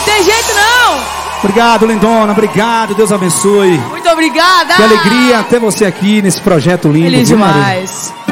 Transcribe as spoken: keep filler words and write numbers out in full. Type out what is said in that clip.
tem jeito não. Obrigado, lindona, obrigado, Deus abençoe. Muito obrigada. Que alegria ter você aqui nesse projeto lindo. Feliz viu, Maria? demais.